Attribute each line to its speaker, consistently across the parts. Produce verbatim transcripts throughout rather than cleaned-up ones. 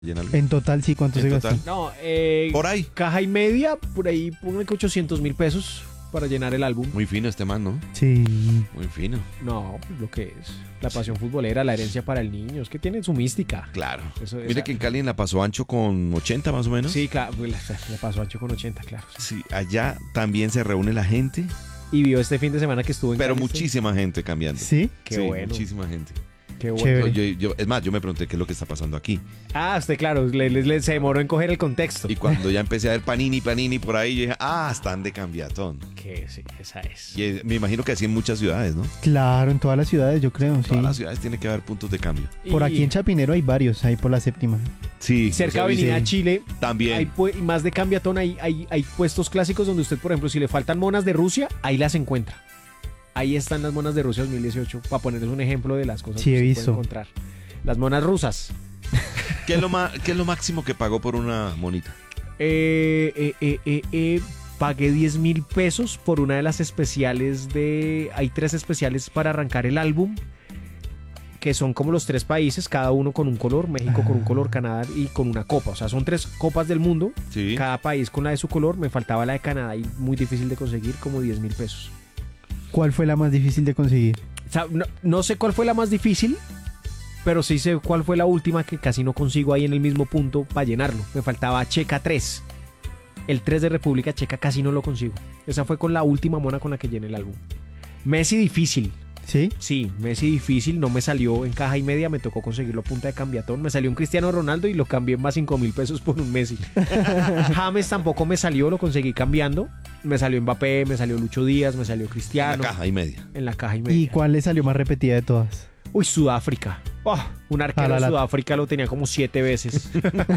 Speaker 1: Llenarlo.
Speaker 2: En total, sí, ¿cuánto
Speaker 1: En
Speaker 2: se
Speaker 1: total.
Speaker 2: gastó?
Speaker 3: No, eh,
Speaker 1: Por ahí.
Speaker 3: caja y media, por ahí pongan que ochocientos mil pesos para llenar el álbum.
Speaker 1: Muy fino este man, ¿no?
Speaker 2: Sí.
Speaker 1: Muy fino.
Speaker 3: No, pues lo que es la pasión futbolera, la herencia para el niño, es que tiene su mística.
Speaker 1: Claro.
Speaker 3: Eso-
Speaker 1: Mire
Speaker 3: esa-
Speaker 1: que en Cali la pasó Ancho con ochenta más o menos.
Speaker 3: Sí, claro, pues, le pasó a Ancho con ochenta, claro.
Speaker 1: Sí, allá también se reúne la gente,
Speaker 3: Y vio este fin de semana que estuvo en
Speaker 1: pero
Speaker 3: Cali,
Speaker 1: muchísima gente cambiando.
Speaker 2: ¿Sí?
Speaker 3: Qué
Speaker 1: Sí,
Speaker 3: bueno.
Speaker 1: muchísima gente.
Speaker 3: Qué bueno.
Speaker 2: Chévere.
Speaker 1: Yo- yo- es más, yo me pregunté qué es lo que está pasando aquí.
Speaker 3: Ah, usted, claro, le, le- le- se demoró en coger el contexto.
Speaker 1: Y cuando ya empecé a ver Panini, Panini por ahí, yo dije, ah, están de cambiatón.
Speaker 3: Que sí, esa es.
Speaker 1: Y eh, me imagino que así en muchas ciudades, ¿no?
Speaker 2: Claro, en todas las ciudades, yo creo, sí.
Speaker 1: Todas las ciudades tiene que haber puntos de cambio.
Speaker 2: Por
Speaker 3: Y
Speaker 2: aquí en Chapinero hay varios, ahí por la séptima.
Speaker 1: Sí.
Speaker 3: cerca de
Speaker 1: los he
Speaker 3: Avenida
Speaker 2: sí.
Speaker 3: Chile,
Speaker 1: También.
Speaker 3: hay pu- y más de cambiatón, hay, hay, hay puestos clásicos donde usted, por ejemplo, si le faltan monas de Rusia, ahí las encuentra. Ahí están las monas de Rusia dos mil dieciocho, para ponerles un ejemplo de las cosas
Speaker 2: Sí,
Speaker 3: que
Speaker 2: he
Speaker 3: se
Speaker 2: visto.
Speaker 3: puede encontrar. Las monas rusas.
Speaker 1: ¿Qué es, lo ma- ¿Qué es lo máximo que pagó por una monita?
Speaker 3: Eh, eh, eh, eh, eh, pagué diez mil pesos por una de las especiales de... Hay tres especiales para arrancar el álbum, que son como los tres países, cada uno con un color, México con un color, Canadá y con una copa. O sea, son tres copas del mundo,
Speaker 1: Sí.
Speaker 3: cada país con la de su color. Me faltaba la de Canadá y muy difícil de conseguir, como diez mil pesos.
Speaker 2: ¿Cuál fue la más difícil de conseguir?
Speaker 3: O sea, no, no sé cuál fue la más difícil, pero sí sé cuál fue la última que casi no consigo ahí en el mismo punto para llenarlo. Me faltaba Checa tres. El tres de República Checa casi no lo consigo. Esa fue con la última mona con la que llené el álbum. Messi difícil.
Speaker 2: ¿Sí?
Speaker 3: Sí, Messi difícil. No me salió en caja y media. Me tocó conseguirlo a punta de cambiatón. Me salió un Cristiano Ronaldo y lo cambié en más cinco mil pesos por un Messi. James tampoco me salió. Lo conseguí cambiando. Me salió Mbappé, me salió Lucho Díaz, me salió
Speaker 1: En
Speaker 3: Cristiano.
Speaker 1: la caja y media.
Speaker 3: En la caja y
Speaker 2: ¿Y
Speaker 3: media.
Speaker 2: cuál le salió más repetida de todas?
Speaker 3: Uy, Sudáfrica. Oh, un arquero
Speaker 2: A la
Speaker 3: de
Speaker 2: lata.
Speaker 3: Sudáfrica lo tenía como siete veces.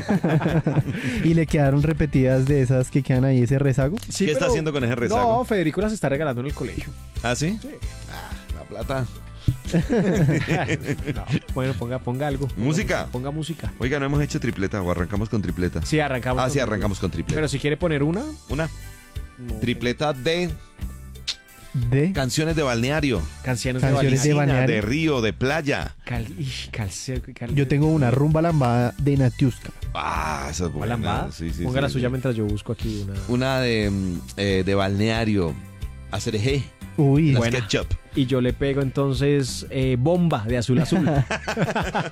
Speaker 2: ¿Y le quedaron repetidas de esas que quedan ahí, ese rezago?
Speaker 3: Sí,
Speaker 1: ¿Qué está
Speaker 3: pero-
Speaker 1: haciendo con ese rezago?
Speaker 3: No, Federico las está regalando en el colegio.
Speaker 1: ¿Ah, sí?
Speaker 3: Sí.
Speaker 1: Ah, la plata.
Speaker 3: No, bueno, ponga, ponga algo. Ponga
Speaker 1: Música.
Speaker 3: Ponga música.
Speaker 1: Oiga, no hemos hecho tripleta o arrancamos con tripleta.
Speaker 3: Sí, arrancamos.
Speaker 1: Ah,
Speaker 3: con-
Speaker 1: sí, arrancamos con tripleta.
Speaker 3: Pero si quiere poner una.
Speaker 1: Una
Speaker 3: no.
Speaker 1: tripleta de
Speaker 2: De...
Speaker 1: canciones de balneario,
Speaker 3: Canciones de
Speaker 2: Canciones de
Speaker 3: Valicia.
Speaker 1: piscina,
Speaker 2: balneario.
Speaker 1: de río, de playa.
Speaker 3: Cal, ish, calce- cal-
Speaker 2: Yo tengo una rumba lambada de Natiuska.
Speaker 1: Ah, esa es
Speaker 3: ¿Cuál
Speaker 1: buena.
Speaker 3: lambada?
Speaker 1: Sí, sí,
Speaker 3: Ponga
Speaker 1: sí,
Speaker 3: la
Speaker 1: sí.
Speaker 3: suya mientras yo busco aquí una.
Speaker 1: Una de, mm, eh, de balneario, Acerejé,
Speaker 2: Uy,
Speaker 1: las
Speaker 3: Buena.
Speaker 1: ketchup.
Speaker 3: Y yo le pego entonces eh, Bomba de Azul Azul.